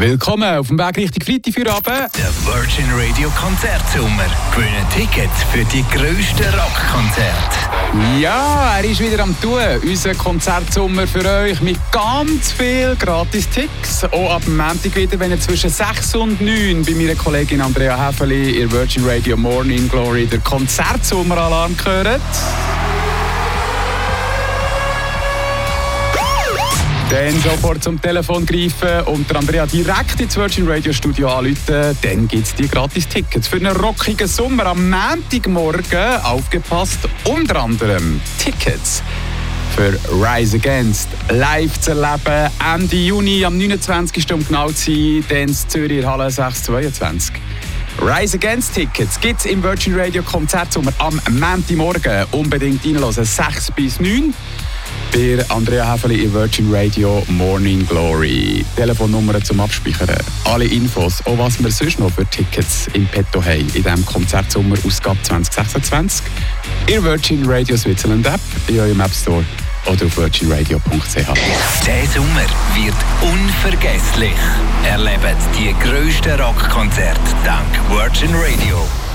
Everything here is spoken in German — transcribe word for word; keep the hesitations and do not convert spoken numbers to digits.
Willkommen auf dem Weg Richtung Freitag für Abend. Der Virgin Radio Konzertsommer. Gewinnen Tickets für die grössten Rockkonzerte. Ja, er ist wieder am Tun. Unser Konzertsommer für euch mit ganz viel Gratis-Ticks. Auch ab dem Montag wieder, wenn ihr zwischen sechs und neun bei meiner Kollegin Andrea Häfeli in Virgin Radio Morning Glory den Konzertsommer-Alarm gehört. Dann sofort zum Telefon greifen und der Andrea direkt ins Virgin Radio Studio anrufen. Dann gibt es die Gratis-Tickets für einen rockigen Sommer am Montagmorgen. Aufgepasst, unter anderem Tickets für Rise Against live zu erleben. Ende Juni, am neunundzwanzigsten um genau zu sein, dann in Zürich Halle sechs zweiundzwanzig. Rise Against Tickets gibt es im Virgin Radio Konzertsommer am Montagmorgen. Unbedingt reinhören, sechs bis neun. Bei Andrea Häfeli in Virgin Radio Morning Glory. Telefonnummer zum Abspeichern. Alle Infos, auch was wir sonst noch für Tickets im Petto haben in diesem Konzertsommer Ausgabe zwanzig sechsundzwanzig. In Virgin Radio Switzerland App, in eurem App Store oder auf virgin radio punkt c h. Der Sommer wird unvergesslich. Erlebt die grössten Rockkonzerte dank Virgin Radio.